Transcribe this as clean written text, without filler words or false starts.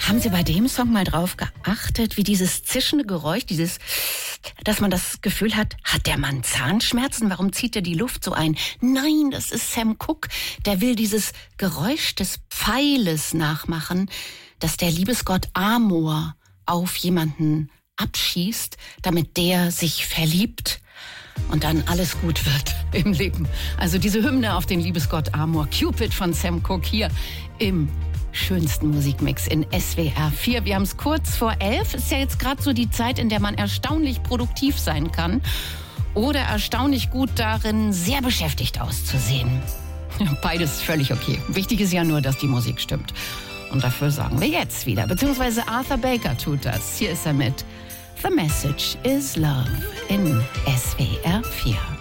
Haben Sie bei dem Song mal drauf geachtet, wie dieses zischende Geräusch, dass man das Gefühl hat der Mann Zahnschmerzen? Warum zieht er die Luft so ein? Nein, das ist Sam Cooke. Der will dieses Geräusch des Pfeiles nachmachen, dass der Liebesgott Amor auf jemanden abschießt, damit der sich verliebt und dann alles gut wird im Leben. Also diese Hymne auf den Liebesgott Amor, Cupid von Sam Cooke hier im schönsten Musikmix in SWR 4. Wir haben es kurz vor 11. Ist ja jetzt gerade so die Zeit, in der man erstaunlich produktiv sein kann oder erstaunlich gut darin, sehr beschäftigt auszusehen. Beides völlig okay. Wichtig ist ja nur, dass die Musik stimmt. Und dafür sagen wir jetzt wieder, beziehungsweise Arthur Baker tut das. Hier ist er mit The Message is Love in SWR 4.